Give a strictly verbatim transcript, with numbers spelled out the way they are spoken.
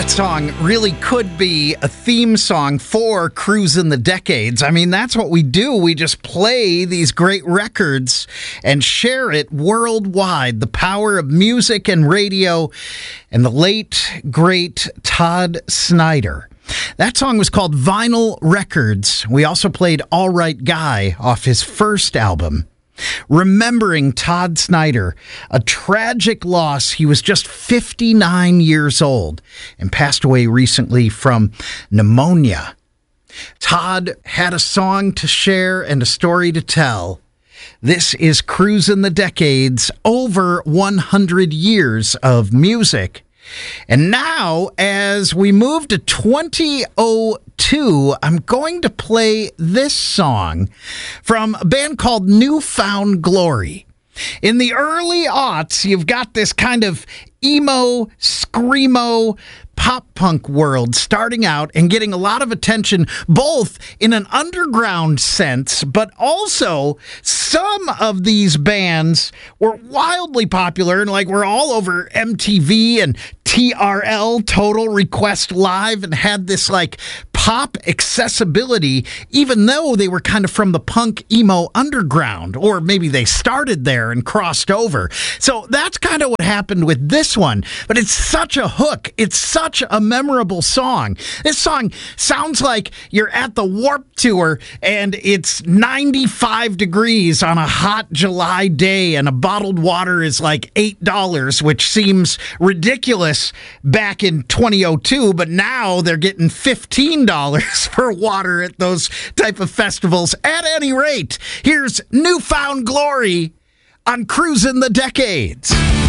That song really could be a theme song for Cruisin' the Decades. I mean, that's what we do. We just play these great records and share it worldwide. The power of music and radio and the late, great Todd Snider. That song was called Vinyl Records. We also played All Right Guy off his first album. Remembering Todd Snider, a tragic loss. He was just fifty-nine years old and passed away recently from pneumonia. Todd had a song to share and a story to tell. This is Cruisin' the Decades, over one hundred years of music. And now, as we move to twenty oh two, I'm going to play this song from a band called New Found Glory. In the early aughts, you've got this kind of emo, screamo, pop-punk world starting out and getting a lot of attention, both in an underground sense, but also some of these bands were wildly popular and like were all over M T V and T R L, Total Request Live, and had this like pop accessibility, even though they were kind of from the punk emo underground, or maybe they started there and crossed over. So that's kind of what happened with this one, but it's such a hook. It's such a memorable song. This song sounds like you're at the Warped Tour and it's ninety-five degrees on a hot July day and a bottled water is like eight dollars, which seems ridiculous back in twenty oh two, but now they're getting fifteen dollars for water at those type of festivals. At any rate, here's New Found Glory on Cruisin' the Decades.